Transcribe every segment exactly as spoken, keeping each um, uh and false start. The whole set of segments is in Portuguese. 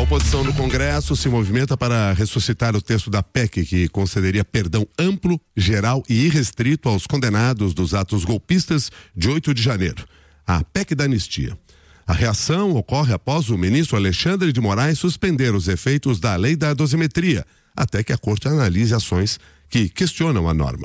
oposição no Congresso se movimenta para ressuscitar o texto da P E C que concederia perdão amplo, geral e irrestrito aos condenados dos atos golpistas de oito de janeiro. A P E C da anistia. A reação ocorre após o ministro Alexandre de Moraes suspender os efeitos da lei da dosimetria, até que a Corte analise ações que questionam a norma.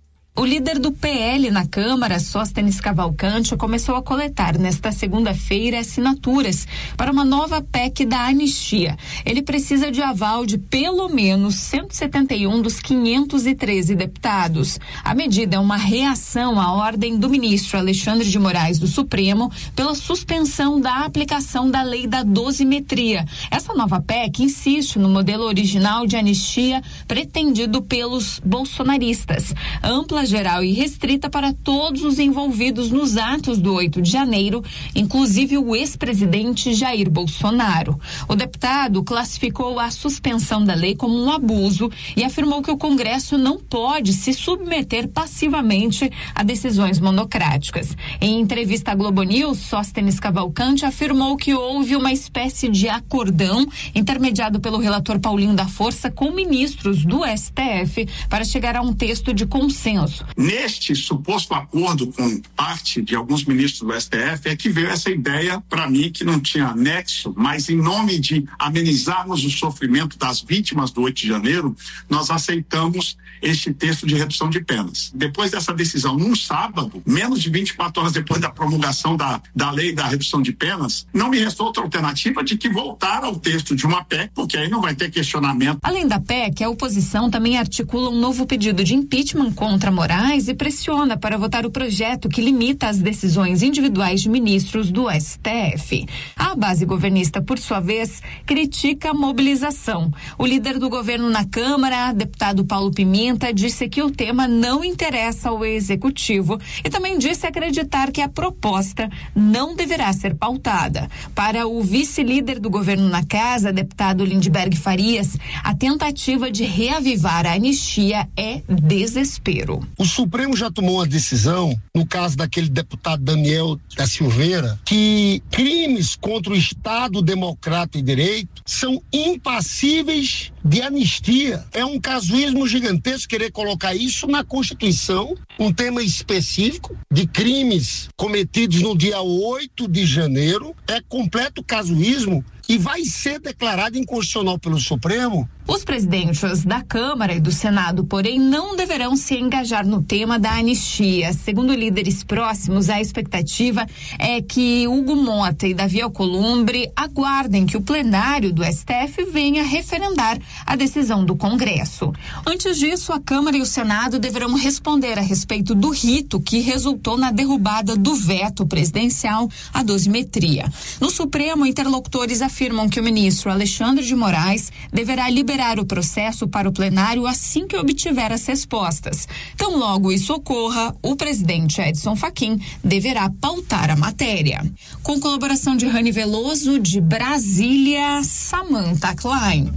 O líder do P L na Câmara, Sóstenes Cavalcante, começou a coletar nesta segunda-feira assinaturas para uma nova P E C da anistia. Ele precisa de aval de pelo menos cento e setenta e um dos quinhentos e treze deputados. A medida é uma reação à ordem do ministro Alexandre de Moraes do Supremo pela suspensão da aplicação da lei da dosimetria. Essa nova P E C insiste no modelo original de anistia pretendido pelos bolsonaristas. Ampla, geral e restrita para todos os envolvidos nos atos do oito de janeiro, inclusive o ex-presidente Jair Bolsonaro. O deputado classificou a suspensão da lei como um abuso e afirmou que o Congresso não pode se submeter passivamente a decisões monocráticas. Em entrevista à Globo News, Sóstenes Cavalcante afirmou que houve uma espécie de acordão intermediado pelo relator Paulinho da Força com ministros do S T F para chegar a um texto de consenso. Neste suposto acordo com parte de alguns ministros do S T F é que veio essa ideia, para mim, que não tinha nexo, mas em nome de amenizarmos o sofrimento das vítimas do oito de janeiro, nós aceitamos este texto de redução de penas. Depois dessa decisão, num sábado, menos de vinte e quatro horas depois da promulgação da, da lei da redução de penas, não me restou outra alternativa de que voltar ao texto de uma P E C, porque aí não vai ter questionamento. Além da P E C, a oposição também articula um novo pedido de impeachment contra Moraes e pressiona para votar o projeto que limita as decisões individuais de ministros do S T F. A base governista, por sua vez, critica a mobilização. O líder do governo na Câmara, deputado Paulo Pimenta, disse que o tema não interessa ao executivo e também disse acreditar que a proposta não deverá ser pautada. Para o vice-líder do governo na casa, deputado Lindbergh Farias, a tentativa de reavivar a anistia é desespero. O Supremo já tomou uma decisão, no caso daquele deputado Daniel da Silveira, que crimes contra o Estado Democrático e Direito são impassíveis de anistia. É um casuísmo gigantesco querer colocar isso na Constituição, um tema específico de crimes cometidos no dia oito de janeiro. É completo casuísmo e vai ser declarado inconstitucional pelo Supremo. Os presidentes da Câmara e do Senado, porém, não deverão se engajar no tema da anistia. Segundo líderes próximos, a expectativa é que Hugo Mota e Davi Alcolumbre aguardem que o plenário do S T F venha referendar a decisão do Congresso. Antes disso, a Câmara e o Senado deverão responder a respeito do rito que resultou na derrubada do veto presidencial à dosimetria. No Supremo, interlocutores afirmam que o ministro Alexandre de Moraes deverá liberar o processo para o plenário assim que obtiver as respostas. Tão logo isso ocorra, o presidente Edson Fachin deverá pautar a matéria. Com colaboração de Rani Veloso, de Brasília, Samantha Klein.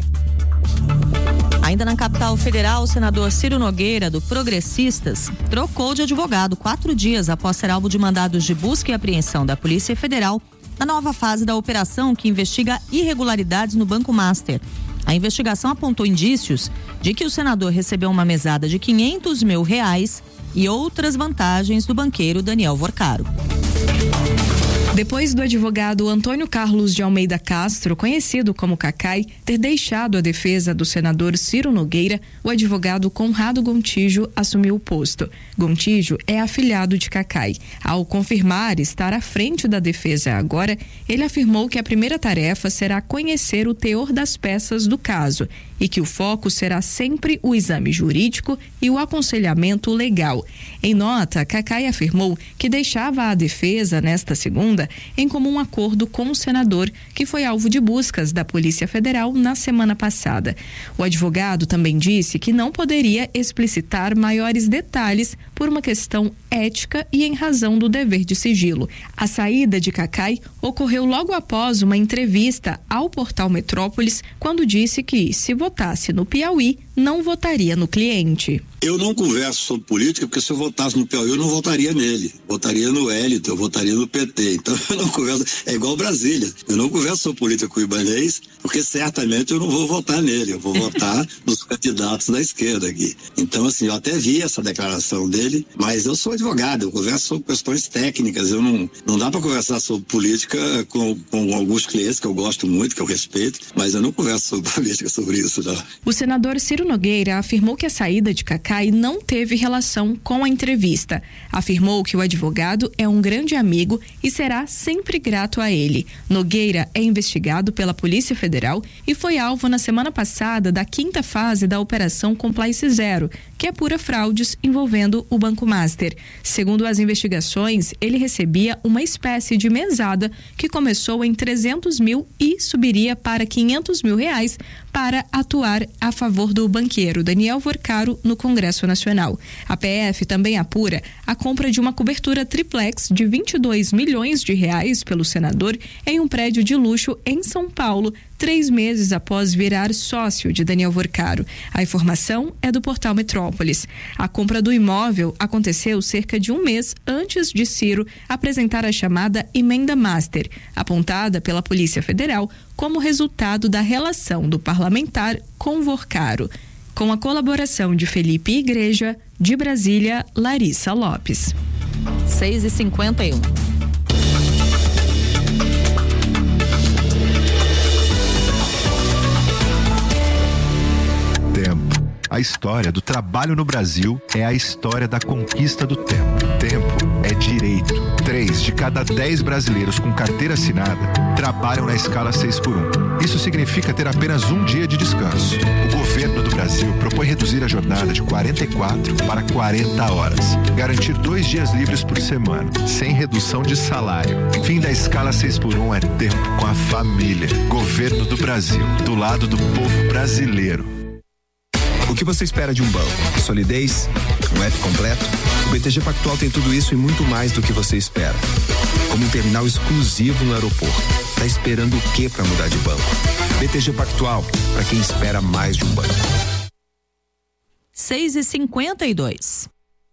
Ainda na capital federal, o senador Ciro Nogueira, do Progressistas, trocou de advogado quatro dias após ser alvo de mandados de busca e apreensão da Polícia Federal na nova fase da operação que investiga irregularidades no Banco Master. A investigação apontou indícios de que o senador recebeu uma mesada de quinhentos mil reais e outras vantagens do banqueiro Daniel Vorcaro. Depois do advogado Antônio Carlos de Almeida Castro, conhecido como Cacai, ter deixado a defesa do senador Ciro Nogueira, o advogado Conrado Gontijo assumiu o posto. Gontijo é afilhado de Cacai. Ao confirmar estar à frente da defesa agora, ele afirmou que a primeira tarefa será conhecer o teor das peças do caso e que o foco será sempre o exame jurídico e o aconselhamento legal. Em nota, Cacai afirmou que deixava a defesa nesta segunda em comum acordo com o senador, que foi alvo de buscas da Polícia Federal na semana passada. O advogado também disse que não poderia explicitar maiores detalhes por uma questão ética e em razão do dever de sigilo. A saída de Cacai ocorreu logo após uma entrevista ao portal Metrópolis, quando disse que, se votasse no Piauí, não votaria no cliente. Eu não converso sobre política, porque se eu votasse no Piauí, eu não votaria nele. Votaria no Hélito, eu votaria no P T. Então eu não converso, é igual Brasília. Eu não converso sobre política com o Ibanez, porque certamente eu não vou votar nele. Eu vou votar nos candidatos da esquerda aqui. Então, assim, eu até vi essa declaração dele, mas eu sou advogado, eu converso sobre questões técnicas. Eu não, não dá para conversar sobre política com, com alguns clientes que eu gosto muito, que eu respeito, mas eu não converso sobre política sobre isso, não. O senador Ciro Nogueira afirmou que a saída de Cacá e não teve relação com a entrevista. Afirmou que o advogado é um grande amigo e será sempre grato a ele. Nogueira é investigado pela Polícia Federal e foi alvo na semana passada da quinta fase da Operação Compliance Zero, que apura fraudes envolvendo o Banco Master. Segundo as investigações, ele recebia uma espécie de mesada que começou em trezentos mil e subiria para quinhentos mil reais para atuar a favor do banqueiro Daniel Vorcaro no Congresso Nacional. A P F também apura a compra de uma cobertura triplex de vinte e dois milhões de reais pelo senador em um prédio de luxo em São Paulo, três meses após virar sócio de Daniel Vorcaro. A informação é do portal Metrópolis. A compra do imóvel aconteceu cerca de um mês antes de Ciro apresentar a chamada emenda master, apontada pela Polícia Federal como resultado da relação do parlamentar com Vorcaro. Com a colaboração de Felipe Igreja, de Brasília, Larissa Lopes. seis e cinquenta e um. Tempo. A história do trabalho no Brasil é a história da conquista do tempo. Tempo é direito. Três de cada dez brasileiros com carteira assinada trabalham na escala seis por um. Isso significa ter apenas um dia de descanso. O governo do Brasil propõe reduzir a jornada de quarenta e quatro para quarenta horas. Garantir dois dias livres por semana, sem redução de salário. Fim da escala seis por um é tempo com a família. Governo do Brasil, do lado do povo brasileiro. O que você espera de um banco? Solidez? Um app completo? O B T G Pactual tem tudo isso e muito mais do que você espera. Como um terminal exclusivo no aeroporto. Tá esperando o que para mudar de banco? B T G Pactual, para quem espera mais de um banco. seis e cinquenta e dois.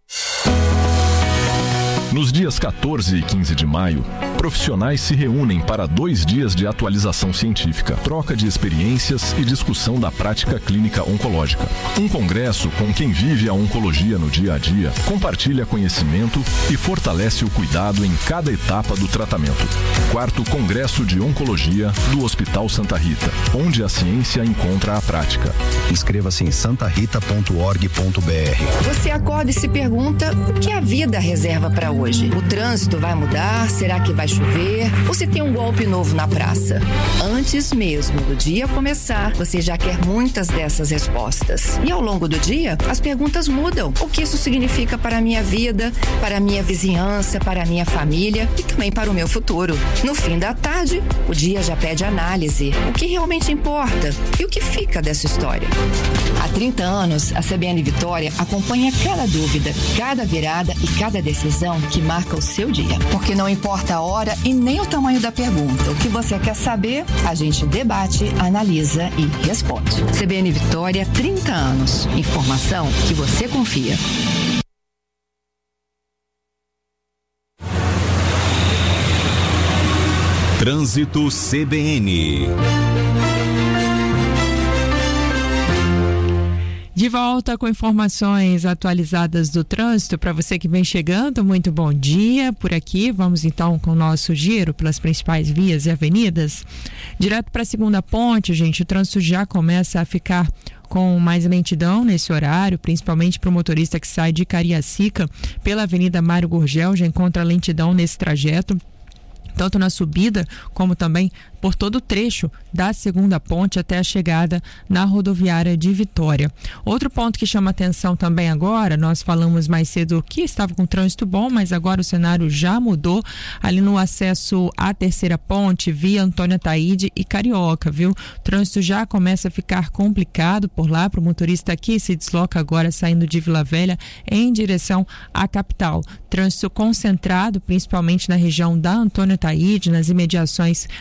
Nos dias quatorze e quinze de maio, profissionais se reúnem para dois dias de atualização científica, troca de experiências e discussão da prática clínica oncológica. Um congresso com quem vive a oncologia no dia a dia, compartilha conhecimento e fortalece o cuidado em cada etapa do tratamento. Quarto Congresso de Oncologia do Hospital Santa Rita, onde a ciência encontra a prática. Inscreva-se em santa rita ponto org ponto b r. Você acorda e se pergunta o que a vida reserva para hoje. O trânsito vai mudar? Será que vai chover? Ou se tem um golpe novo na praça? Antes mesmo do dia começar, você já quer muitas dessas respostas. E ao longo do dia, as perguntas mudam. O que isso significa para a minha vida, para a minha vizinhança, para a minha família e também para o meu futuro? No fim da tarde, o dia já pede análise. O que realmente importa? E o que fica dessa história? Há trinta anos, a C B N Vitória acompanha cada dúvida, cada virada e cada decisão que marca o seu dia. Porque não importa a hora e nem o tamanho da pergunta. O que você quer saber, a gente debate, analisa e responde. C B N Vitória, trinta anos. Informação que você confia. Trânsito C B N. De volta com informações atualizadas do trânsito para você que vem chegando, muito bom dia por aqui. Vamos então com o nosso giro pelas principais vias e avenidas. Direto para a segunda ponte, gente, o trânsito já começa a ficar com mais lentidão nesse horário, principalmente para o motorista que sai de Cariacica pela Avenida Mário Gurgel, já encontra lentidão nesse trajeto, tanto na subida como também por todo o trecho da segunda ponte até a chegada na rodoviária de Vitória. Outro ponto que chama atenção também agora, nós falamos mais cedo que estava com trânsito bom, mas agora o cenário já mudou ali no acesso à terceira ponte, via Antônia Taide e Carioca, viu? O trânsito já começa a ficar complicado por lá para o motorista que se desloca agora saindo de Vila Velha em direção à capital. Trânsito concentrado principalmente na região da Antônia Taide, nas imediações do T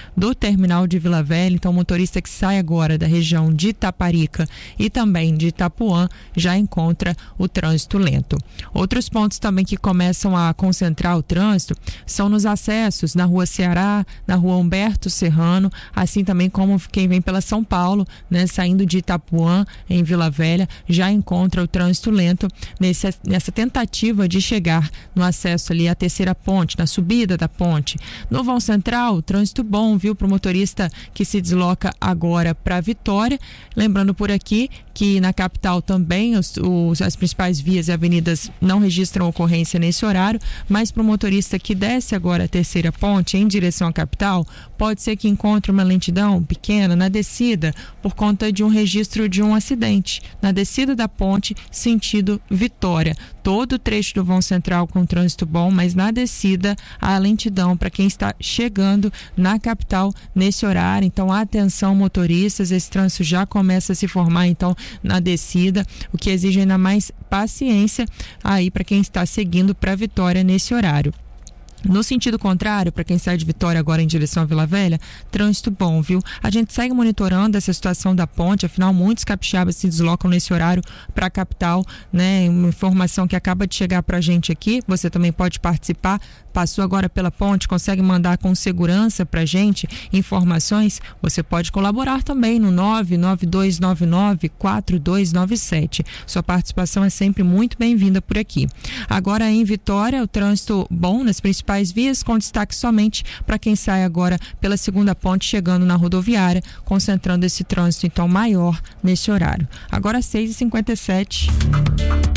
terminal de Vila Velha. Então, o motorista que sai agora da região de Itaparica e também de Itapuã já encontra o trânsito lento. Outros pontos também que começam a concentrar o trânsito são nos acessos na Rua Ceará, na Rua Humberto Serrano, assim também como quem vem pela São Paulo, né, saindo de Itapuã em Vila Velha, já encontra o trânsito lento nesse, nessa tentativa de chegar no acesso ali à terceira ponte, na subida da ponte. No vão central, trânsito bom, viu, para o motorista que se desloca agora para Vitória. Lembrando por aqui que na capital também os, os, as principais vias e avenidas não registram ocorrência nesse horário, mas para o motorista que desce agora a terceira ponte em direção à capital, pode ser que encontre uma lentidão pequena na descida por conta de um registro de um acidente. Na descida da ponte, sentido Vitória. Todo o trecho do vão central com trânsito bom, mas na descida a lentidão para quem está chegando na capital nesse horário. Então, atenção motoristas, esse trânsito já começa a se formar então na descida, o que exige ainda mais paciência aí para quem está seguindo para Vitória nesse horário. No sentido contrário, para quem sai de Vitória agora em direção à Vila Velha, trânsito bom, viu? A gente segue monitorando essa situação da ponte, afinal muitos capixabas se deslocam nesse horário para a capital, né? Uma informação que acaba de chegar para a gente aqui, você também pode participar, passou agora pela ponte, consegue mandar com segurança para a gente informações, você pode colaborar também no nove nove dois nove nove quatro dois nove sete. Sua participação é sempre muito bem-vinda por aqui. Agora em Vitória, o trânsito bom nas principais vias, com destaque somente para quem sai agora pela segunda ponte chegando na rodoviária, concentrando esse trânsito então maior nesse horário. Agora seis e cinquenta e sete.